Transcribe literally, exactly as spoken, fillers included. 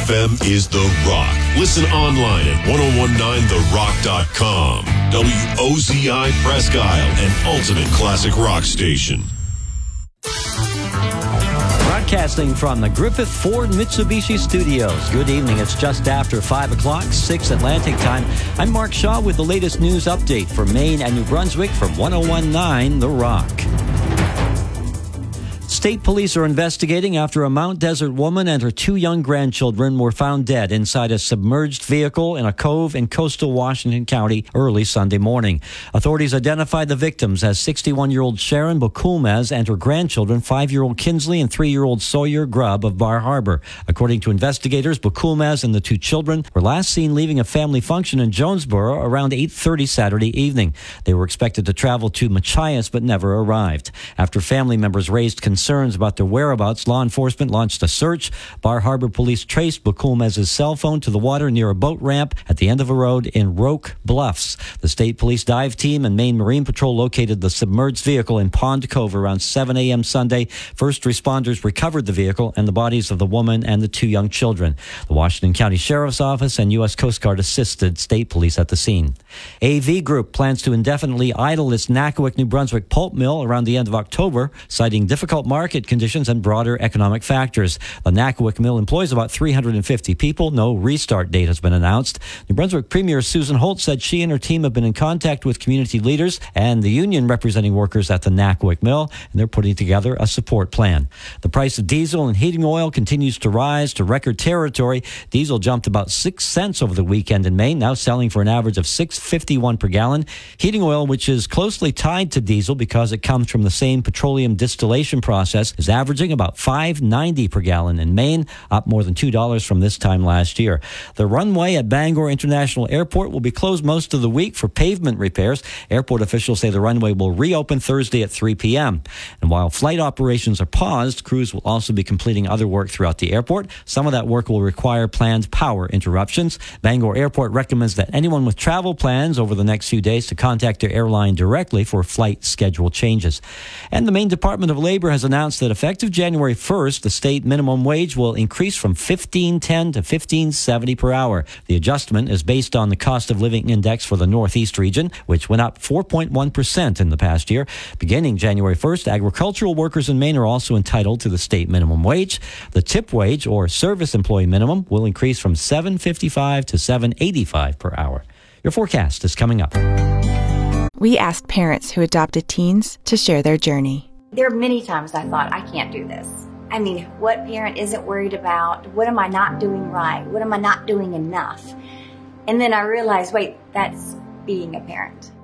F M is The Rock. Listen online at ten nineteen the rock dot com. W O Z I Presque Isle, an ultimate classic rock station. Broadcasting from the Griffith Ford Mitsubishi Studios. Good evening. It's just after five o'clock, six Atlantic time. I'm Mark Shaw with the latest news update for Maine and New Brunswick from ten nineteen The Rock. State police are investigating after a Mount Desert woman and her two young grandchildren were found dead inside a submerged vehicle in a cove in coastal Washington County early Sunday morning. Authorities identified the victims as sixty-one-year-old Sharon Bokulmez and her grandchildren, five-year-old Kinsley and three-year-old Sawyer Grubb of Bar Harbor. According to investigators, Bokulmez and the two children were last seen leaving a family function in Jonesboro around eight thirty Saturday evening. They were expected to travel to Machias but never arrived. After family members raised concerns about their whereabouts, law enforcement launched a search. Bar Harbor police traced Bokulmez's cell phone to the water near a boat ramp at the end of a road in Roque Bluffs. The state police dive team and Maine Marine Patrol located the submerged vehicle in Pond Cove around seven a.m. Sunday. First responders recovered the vehicle and the bodies of the woman and the two young children. The Washington County Sheriff's Office and U S Coast Guard assisted state police at the scene. A V Group plans to indefinitely idle its Nakiwik, New Brunswick pulp mill around the end of October, citing difficult market conditions and broader economic factors. The Nakiwik mill employs about three hundred fifty people. No restart date has been announced. New Brunswick Premier Susan Holt said she and her team have been in contact with community leaders and the union representing workers at the Nakiwik mill, and they're putting together a support plan. The price of diesel and heating oil continues to rise to record territory. Diesel jumped about six cents over the weekend in Maine, now selling for an average of six dollars and fifty-one cents per gallon. Heating oil, which is closely tied to diesel because it comes from the same petroleum distillation process, is averaging about five dollars and ninety cents per gallon in Maine, up more than two dollars from this time last year. The runway at Bangor International Airport will be closed most of the week for pavement repairs. Airport officials say the runway will reopen Thursday at three p.m. And while flight operations are paused, crews will also be completing other work throughout the airport. Some of that work will require planned power interruptions. Bangor Airport recommends that anyone with travel plans over the next few days to contact their airline directly for flight schedule changes. And the Maine Department of Labor has announced that effective January first, the state minimum wage will increase from fifteen ten to fifteen seventy per hour. The adjustment is based on the cost of living index for the Northeast region, which went up four point one percent in the past year. Beginning January first, agricultural workers in Maine are also entitled to the state minimum wage. The tip wage, or service employee minimum, will increase from seven fifty-five to seven eighty-five per hour. Your forecast is coming up. We asked parents who adopted teens to share their journey. There are many times I thought, I can't do this. I mean, what parent isn't worried about? What am I not doing right? What am I not doing enough? And then I realized, wait, that's being a parent.